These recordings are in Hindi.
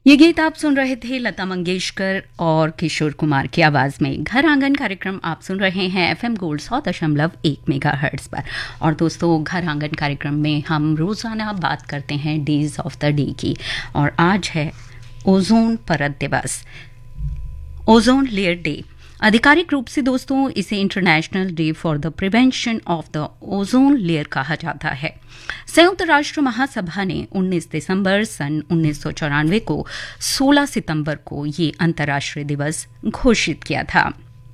ये गीत आप सुन रहे थे लता मंगेशकर और किशोर कुमार की आवाज में। घर आंगन कार्यक्रम आप सुन रहे हैं FM गोल्ड 100.1 मेगाहर्ट्ज पर। और दोस्तों, घर आंगन कार्यक्रम में हम रोजाना बात करते हैं डेज ऑफ द डे की, और आज है ओजोन परत दिवस, ओजोन लेयर डे। आधिकारिक रूप से दोस्तों इसे international day for the prevention of the ozone layer कहा जाता है। संयुक्त राष्ट्र महासभा ने 19 दिसंबर सन 1994 को 16 सितंबर को ये अंतर्राष्ट्रीय दिवस घोषित किया था।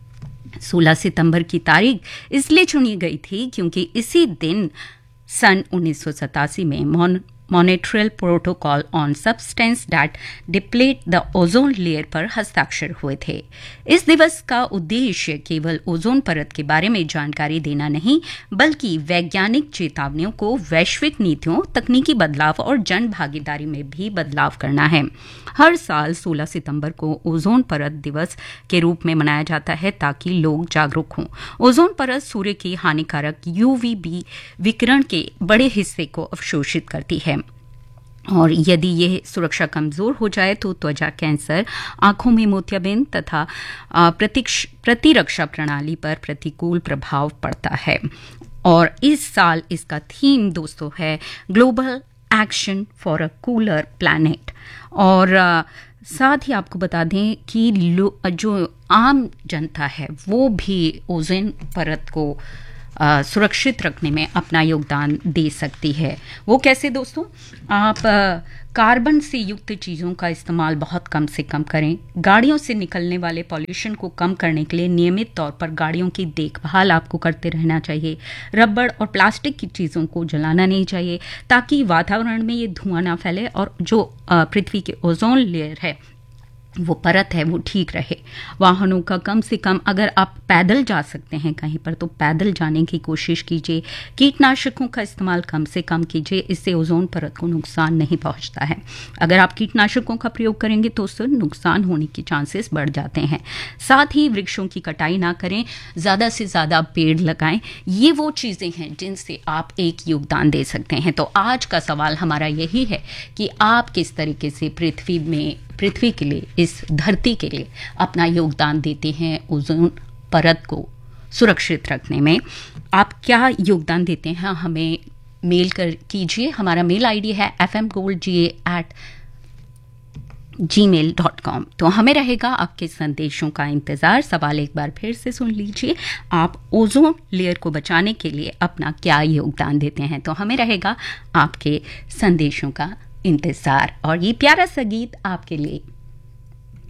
16 सितंबर की तारीख इसलिए चुनी गई थी क्योंकि इसी दिन सन 1987 में Montreal protocol on substance that deplete the ozone layer पर हस्ताक्षर हुए थे। इस दिवस का उद्देश्य केवल ओजोन परत के बारे में जानकारी देना नहीं, बल्कि वैज्ञानिक चेतावनियों को वैश्विक नीतियों, तकनीकी बदलाव और जन भागीदारी में भी बदलाव करना है। हर साल 16 सितंबर को ओजोन परत दिवस के रूप में मनाया जाता है ताकि लोग जागरूक हों। ओजोन परत सूर्य की हानिकारक UVB विकिरण के बड़े हिस्से को अवशोषित करती है, और यदि यह सुरक्षा कमजोर हो जाए तो त्वचा कैंसर, आंखों में मोतियाबिंद तथा प्रतिरक्षा प्रणाली पर प्रतिकूल प्रभाव पड़ता है। और इस साल इसका थीम दोस्तों है global action for a cooler planet. और साथ ही आपको बता दें कि जो आम जनता है वो भी ओजोन परत को सुरक्षित रखने में अपना योगदान दे सकती है। वो कैसे दोस्तों? आप कार्बन से युक्त चीज़ों का इस्तेमाल बहुत कम से कम करें। गाड़ियों से निकलने वाले पॉल्यूशन को कम करने के लिए नियमित तौर पर गाड़ियों की देखभाल आपको करते रहना चाहिए। रबड़ और प्लास्टिक की चीज़ों को जलाना नहीं चाहिए ताकि वातावरण में ये धुआं ना फैले और जो पृथ्वी के ओजोन लेयर है, वो परत है, वो ठीक रहे। वाहनों का कम से कम, अगर आप पैदल जा सकते हैं कहीं पर तो पैदल जाने की कोशिश कीजिए। कीटनाशकों का इस्तेमाल कम से कम कीजिए, इससे ओजोन परत को नुकसान नहीं पहुंचता है। अगर आप कीटनाशकों का प्रयोग करेंगे तो उससे नुकसान होने के चांसेस बढ़ जाते हैं। साथ ही वृक्षों की कटाई ना करें, ज़्यादा से ज़्यादा पेड़ लगाएं। ये वो चीज़ें हैं जिनसे आप एक योगदान दे सकते हैं। तो आज का सवाल हमारा यही है कि आप किस तरीके से पृथ्वी के लिए, इस धरती के लिए अपना योगदान देते हैं ओजोन परत को सुरक्षित रखने में। आप क्या योगदान देते हैं हमें मेल कीजिए। हमारा मेल आईडी है fmgoldga@gmail.com। तो हमें रहेगा आपके संदेशों का इंतजार। सवाल एक बार फिर से सुन लीजिए, आप ओजोन लेयर को बचाने के लिए अपना क्या योगदान देते हैं? तो हमें रहेगा आपके संदेशों का इंतजार। और ये प्यारा सा गीत आपके लिए।